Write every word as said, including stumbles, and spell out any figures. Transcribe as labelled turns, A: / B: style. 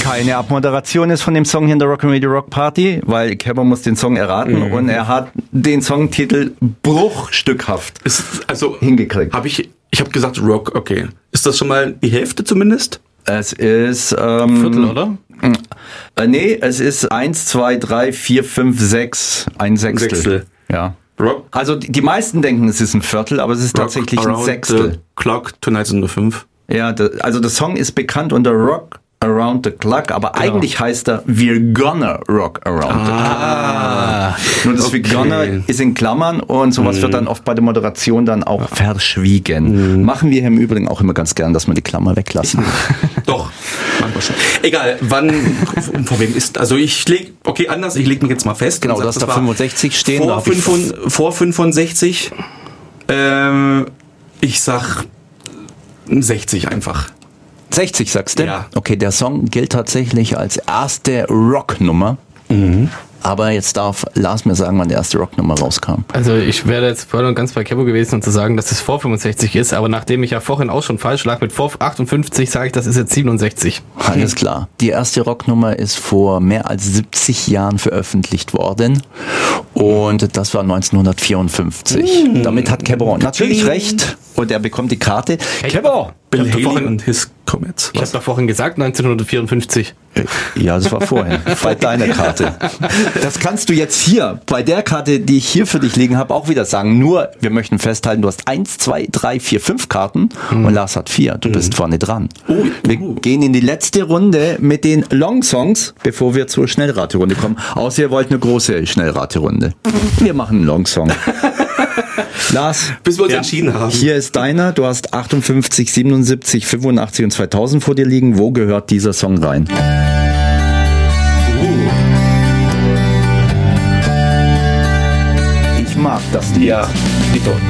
A: keine Abmoderation ist von dem Song hier in der Rock'n'Radio Rock Party, weil Kevin muss den Song erraten mhm. und er hat den Songtitel bruchstückhaft
B: ist, also
A: hingekriegt.
B: Habe ich, ich habe gesagt Rock, okay. Ist das schon mal die Hälfte zumindest?
A: Es ist... Ähm,
C: Viertel, oder?
A: Äh, nee, es ist eins, zwei, drei, vier, fünf, sechs, ein Sechstel.
B: Sechstel.
A: Ja.
B: Rock.
A: Also die, die meisten denken, es ist ein Viertel, aber es ist
B: Rock
A: tatsächlich ein Sechstel.
B: The Clock, Tonight's in the Fünf.
A: Ja, da, also der Song ist bekannt unter Rock Around the Clock, aber genau. eigentlich heißt er We're Gonna Rock Around the Clock.
C: Ah,
A: Nur das
B: okay.
A: We're Gonna ist in Klammern und sowas mm. wird dann oft bei der Moderation dann auch ja. verschwiegen. Mm. Machen wir hier im Übrigen auch immer ganz gern, dass wir die Klammer weglassen.
B: Doch, machen wir schon. Egal, wann, vor wem ist, also ich leg, okay, anders, ich leg mich jetzt mal fest.
A: Genau, du hast da fünfundsechzig stehen.
B: Vor, fünfund, vor fünfundsechzig, äh, ich sag sechzig einfach.
A: sechzig sagst du?
B: Ja.
A: Okay, der Song gilt tatsächlich als erste Rocknummer. Mhm. Aber jetzt darf Lars mir sagen, wann die erste Rocknummer rauskam.
C: Also ich wäre jetzt voll und ganz bei Kebo gewesen und zu sagen, dass es vor fünfundsechzig ist, aber nachdem ich ja vorhin auch schon falsch lag mit vor achtundfünfzig, sage ich, das ist jetzt siebenundsechzig.
A: Alles klar. Die erste Rocknummer ist vor mehr als siebzig Jahren veröffentlicht worden und das war neunzehnhundertvierundfünfzig. Mhm. Damit hat Kebo natürlich recht und er bekommt die Karte.
C: Hey,
A: Kebo!
B: Bill Haley und His Comets.
C: Ich habe doch vorhin gesagt neunzehnhundertvierundfünfzig.
A: Ja, das war vorhin, bei deiner Karte. Das kannst du jetzt hier, bei der Karte, die ich hier für dich liegen habe, auch wieder sagen. Nur, wir möchten festhalten, du hast eins, zwei, drei, vier, fünf Karten mhm. und Lars hat vier. Du mhm. bist vorne dran.
B: Oh,
A: wir
B: uh.
A: gehen in die letzte Runde mit den Long-Songs, bevor wir zur Schnellraterunde kommen. Außer ihr wollt eine große Schnellraterunde. Wir machen einen Long-Song. Lars,
B: bis wir uns
A: ja.
B: entschieden haben.
A: Hier ist deiner. Du hast achtundfünfzig, siebenundsiebzig, fünfundachtzig und zweitausend vor dir liegen. Wo gehört dieser Song rein?
B: Uh.
A: Ich mag das Lied.
B: Ja, bitte.